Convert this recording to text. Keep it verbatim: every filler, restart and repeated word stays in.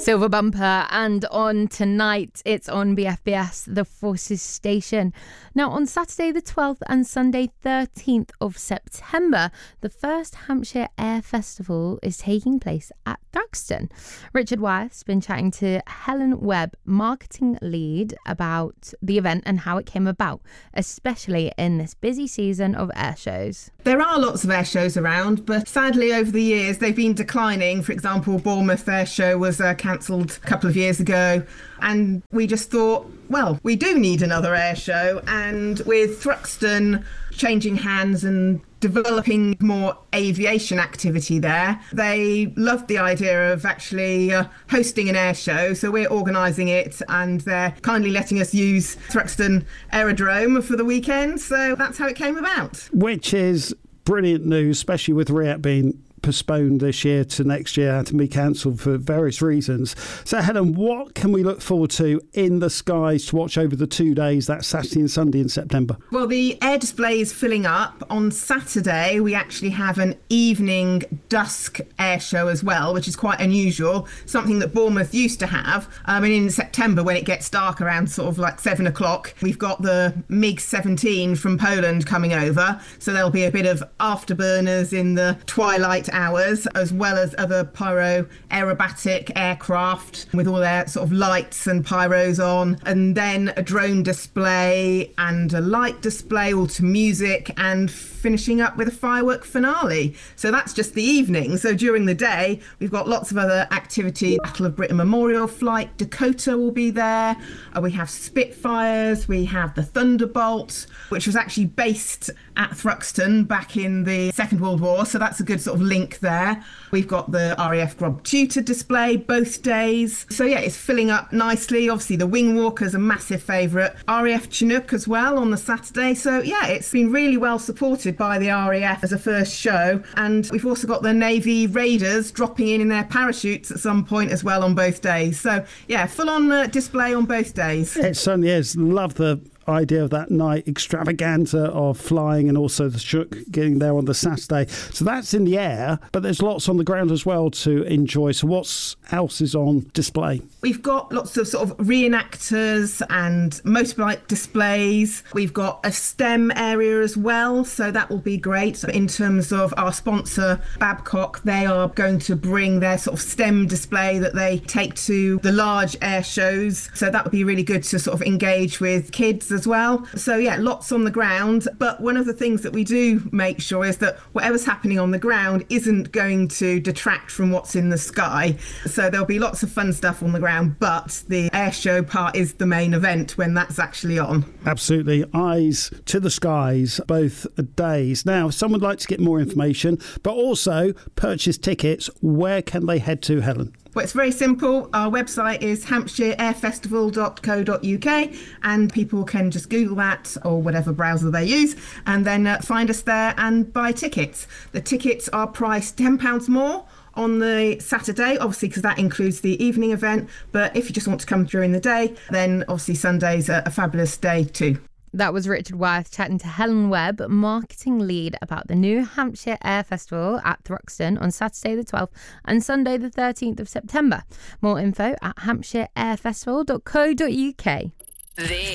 Silver Bumper, and on tonight it's on B F B S, The Forces Station. Now on Saturday the twelfth and Sunday thirteenth of September, the first Hampshire Air Festival is taking place at Thruxton. Richard Wyeth's been chatting to Helen Webb, marketing lead, about the event and how it came about, especially in this busy season of air shows. There are lots of air shows around, but sadly over the years they've been declining. For example, Bournemouth Air Show was uh, cancelled a couple of years ago, and we just thought, well, we do need another air show. And with Thruxton changing hands and developing more aviation activity there, they loved the idea of actually uh, hosting an air show. So we're organising it, and they're kindly letting us use Thruxton Aerodrome for the weekend. So that's how it came about. Which is brilliant news, especially with R I A T being postponed this year to next year and to be cancelled for various reasons. So Helen, what can we look forward to in the skies to watch over the two days, that Saturday and Sunday in September? Well, the air display is filling up. On Saturday we actually have an evening dusk air show as well, which is quite unusual, something that Bournemouth used to have. I mean, in September when it gets dark around sort of like seven o'clock, we've got the MiG seventeen from Poland coming over, so there'll be a bit of afterburners in the twilight hours, as well as other pyro aerobatic aircraft with all their sort of lights and pyros on, and then a drone display and a light display, all to music, and finishing up with a firework finale. So that's just the evening. So during the day we've got lots of other activity. Battle of Britain Memorial Flight, Dakota will be there. Uh, we have Spitfires, we have the Thunderbolt, which was actually based at Thruxton back in the Second World War, so that's a good sort of link there. We've got the R A F Grob Tutor display both days. So yeah, it's filling up nicely. Obviously the Wing Walker's a massive favourite. R A F Chinook as well on the Saturday. So yeah, it's been really well supported by the R A F as a first show. And we've also got the Navy Raiders dropping in in their parachutes at some point as well on both days. So yeah, full on uh, display on both days. It certainly is. Love the idea of that night extravaganza of flying, and also the Chinook getting there on the Saturday. So that's in the air, but there's lots on the ground as well to enjoy. So what else is on display? We've got lots of sort of reenactors and motorbike displays. We've got a STEM area as well, so that will be great. In terms of our sponsor, Babcock, they are going to bring their sort of STEM display that they take to the large air shows. So that would be really good to sort of engage with kids as well. So yeah, lots on the ground. But one of the things that we do make sure is that whatever's happening on the ground isn't going to detract from what's in the sky. So there'll be lots of fun stuff on the ground, but the air show part is the main event when that's actually on. Absolutely. Eyes to the skies both days. Now, if someone would like to get more information, but also purchase tickets, where can they head to, Helen? Well, it's very simple. Our website is hampshire air festival dot co dot uk, and people can just Google that or whatever browser they use, and then uh, find us there and buy tickets. The tickets are priced ten pounds more on the Saturday, obviously, because that includes the evening event. But if you just want to come during the day, then obviously Sunday's a, a fabulous day too. That was Richard Wyeth chatting to Helen Webb, marketing lead, about the new Hampshire Air Festival at Thruxton on Saturday the twelfth and Sunday the thirteenth of September. More info at hampshire air festival dot co dot uk.